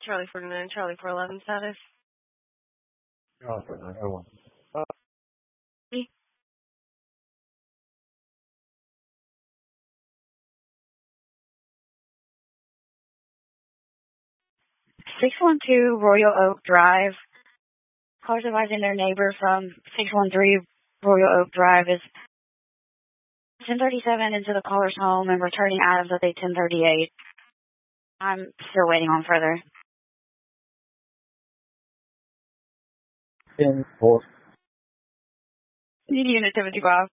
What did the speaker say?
Charlie 49, Charlie 411 status. Charlie 49, oh, 1. 612 Royal Oak Drive. Callers advising their neighbor from 613 Royal Oak Drive is 1037 into the caller's home and returning items at 1038. I'm still waiting on further. 10-4. Unit 75.